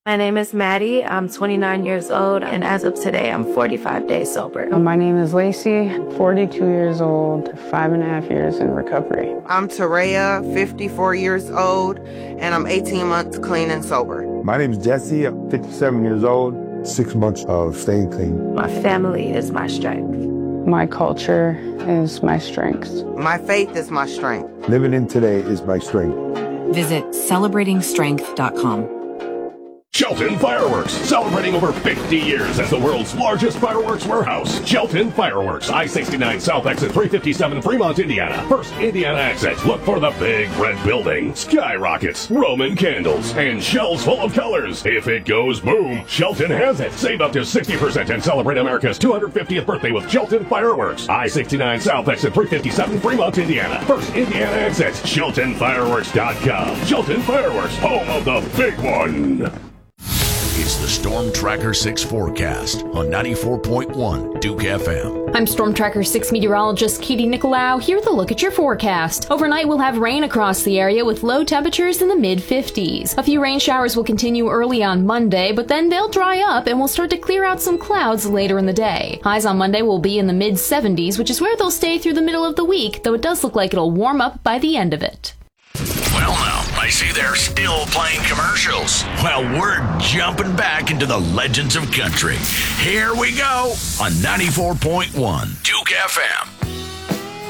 My name is Maddie. I'm 29 years old, and as of today, I'm 45 days sober. My name is Lacey, 42 years old, 5.5 years in recovery. I'm Taraya, 54 years old, and I'm 18 months clean and sober. My name is Jesse, I'm 57 years old, 6 months of staying clean. My family is my strength. My culture is my strength. My faith is my strength. Living in today is my strength. Visit celebratingstrength.com. Shelton Fireworks, celebrating over 50 years as the world's largest fireworks warehouse. Shelton Fireworks, I-69 South Exit 357, Fremont, Indiana. First Indiana exit. Look for the big red building, skyrockets, Roman candles, and shells full of colors. If it goes boom, Shelton has it. Save up to 60% and celebrate America's 250th birthday with Shelton Fireworks. I-69 South Exit 357, Fremont, Indiana. First Indiana exit. SheltonFireworks.com. Shelton Fireworks, home of the big one. It's the Storm Tracker 6 forecast on 94.1 Duke FM. I'm Storm Tracker 6 meteorologist Katie Nicolau. Here with a look at your forecast. Overnight, we'll have rain across the area with low temperatures in the mid-50s. A few rain showers will continue early on Monday, but then they'll dry up and we'll start to clear out some clouds later in the day. Highs on Monday will be in the mid-70s, which is where they'll stay through the middle of the week, though it does look like it'll warm up by the end of it. Well, now, I see they're still playing commercials. Well, we're jumping back into the legends of country. Here we go on 94.1 Duke FM.